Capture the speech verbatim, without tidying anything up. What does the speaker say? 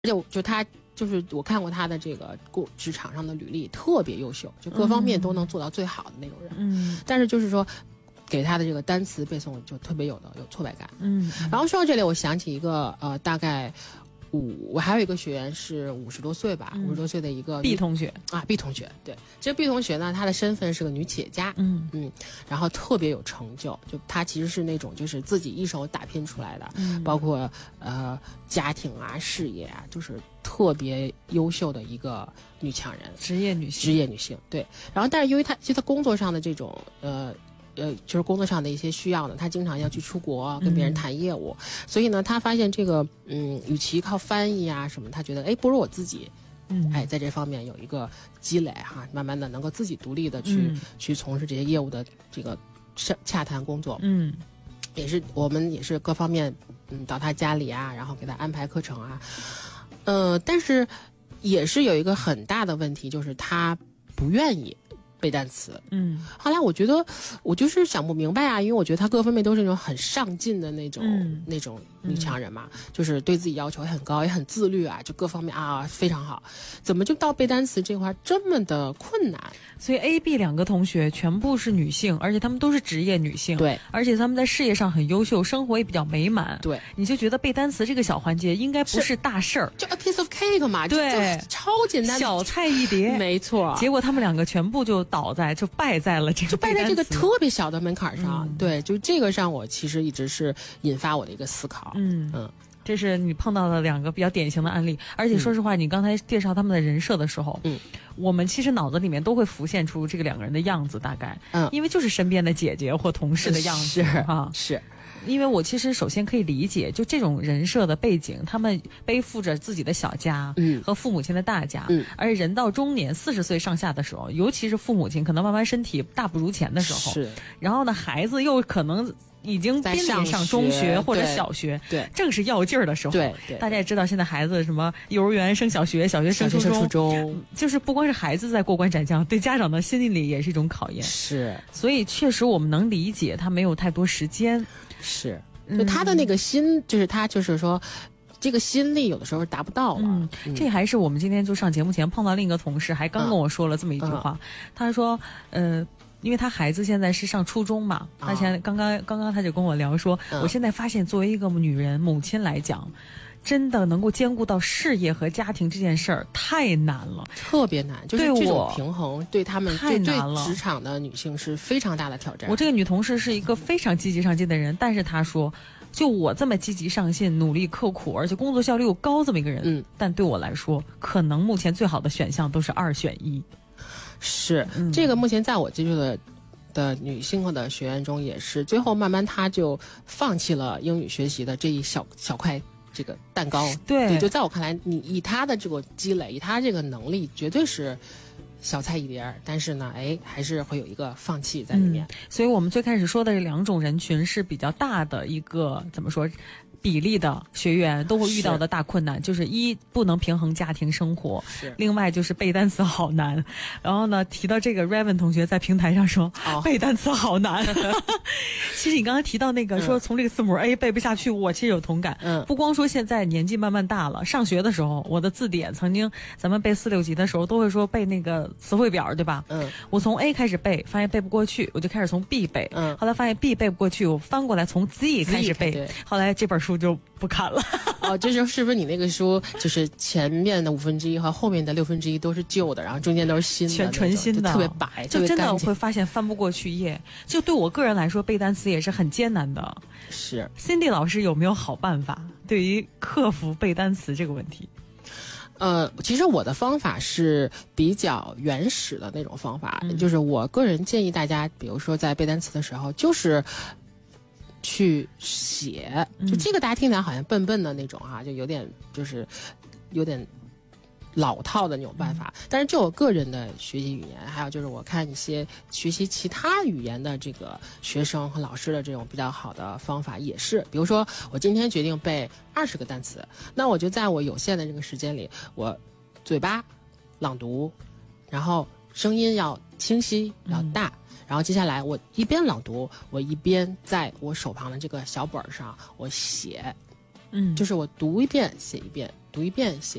而且就他就是我看过他的这个工职场上的履历，特别优秀，就各方面都能做到最好的那种人。嗯，但是就是说，给他的这个单词背诵就特别有的有挫败感。嗯，然后说到这里，我想起一个呃，大概五，我还有一个学员是五十多岁吧，五十、嗯、多岁的一个 B 同学啊 ，B 同学，对，这个 B 同学呢，她的身份是个女企业家，嗯嗯，然后特别有成就，就她其实是那种就是自己一手打拼出来的，嗯，包括呃家庭啊、事业啊，就是特别优秀的一个女强人， 职业女性， 职业女性，对。然后，但是由于她其实她工作上的这种呃。呃，就是工作上的一些需要呢，他经常要去出国跟别人谈业务，嗯、所以呢，他发现这个，嗯，与其靠翻译啊什么，他觉得，哎，不如我自己，嗯，哎，在这方面有一个积累哈，慢慢的能够自己独立的去、嗯、去从事这些业务的这个洽谈工作，嗯，也是我们也是各方面，嗯，到他家里啊，然后给他安排课程啊，呃，但是也是有一个很大的问题，就是他不愿意背单词，嗯，后来我觉得我就是想不明白啊，因为我觉得她各方面都是那种很上进的那种、嗯、那种女强人嘛、嗯，就是对自己要求也很高，也很自律啊，就各方面啊非常好，怎么就到背单词这块这么的困难？ 所以 A、B 两个同学全部是女性，而且她们都是职业女性， 对， 而且她们在事业上很优秀，生活也比较美满， 对， 你就觉得背单词这个小环节应该不是大事儿， 就 a piece of cake 嘛， 对， 超简单， 小菜一碟， 没错。 结果他们两个全部就倒在，就败在了这个， 就败在这个特别小的门槛上、嗯。对，就这个上，我其实一直是引发我的一个思考。嗯嗯。 这是你碰到的两个比较典型的案例，而且说实话、嗯、你刚才介绍他们的人设的时候，嗯，我们其实脑子里面都会浮现出这个两个人的样子，大概，嗯，因为就是身边的姐姐或同事的样子， 是啊，是。 因为我其实首先可以理解，就这种人设的背景，他们背负着自己的小家，嗯，和父母亲的大家，嗯，而人到中年四十岁上下的时候，尤其是父母亲可能慢慢身体大不如前的时候， 是， 然后呢，孩子又可能已经濒临上中学或者小学， 对， 正是要劲儿的时候， 对对。 大家也知道，现在孩子什么幼儿园升小学，小学升初中， 初中， 就是不光是孩子在过关斩将，对家长的心理也是一种考验。 是， 所以确实我们能理解他没有太多时间。 是。就他的那个心，就是他就是说，这个心力有的时候达不到了。 嗯，这还是我们今天就上节目前碰到另一个同事，还刚跟我说了这么一句话，嗯、他说，呃。因为他孩子现在是上初中嘛，他现在刚刚刚刚他就跟我聊说，嗯、我现在发现作为一个女人母亲来讲，真的能够兼顾到事业和家庭这件事儿太难了， 特别难，就是这种平衡对他们太难了， 对职场的女性是非常大的挑战。 我这个女同事是一个非常积极上进的人，但是她说，就我这么积极上进、努力刻苦，而且工作效率又高这么一个人，嗯，但对我来说，可能目前最好的选项都是二选一。 是、嗯、这个目前在我接触的的女性的学员中也是，最后慢慢她就放弃了英语学习的这一小小块这个蛋糕。 对， 对，就在我看来，你以她的这个积累，以她这个能力，绝对是小菜一碟，但是呢，哎，还是会有一个放弃在里面。 嗯、所以我们最开始说的这两种人群是比较大的一个怎么说？比例的学员都会遇到的大困难，就是一不能平衡家庭生活，另外就是背单词好难。然后呢，提到这个 Raven 同学在平台上说、哦、背单词好难。其实你刚才提到那个、嗯、说从这个字母 A 背不下去，我其实有同感。嗯，不光说现在年纪慢慢大了，上学的时候我的字典曾经咱们背四六级的时候都会说背那个词汇表，对吧？嗯，我从 A 开始背，发现背不过去，我就开始从 B 背。嗯，后来发现 B 背不过去，我翻过来从 Z 开始背。后来这本书就不看了。 哦，这就是不是你那个书，就是前面的五分之一和后面的六分之一都是旧的，然后中间都是新的， 全纯新的， 特别白， 就真的我会发现翻不过去页。就对我个人来说，背单词也是很艰难的。 是 Cindy 老师有没有好办法对于克服背单词这个问题？ 呃，其实我的方法是比较原始的那种方法，嗯、就是我个人建议大家，比如说在背单词的时候，就是去写，就这个大家听起来好像笨笨的那种哈、啊，就有点就是有点老套的那种办法。但是就我个人的学习语言，还有就是我看一些学习其他语言的这个学生和老师的这种比较好的方法，也是，比如说我今天决定背二十个单词，那我就在我有限的这个时间里，我嘴巴朗读，然后声音要清晰要大。嗯，然后接下来我一边朗读，我一边在我手旁的这个小本上我写，嗯，就是我读一遍写一遍， 读一遍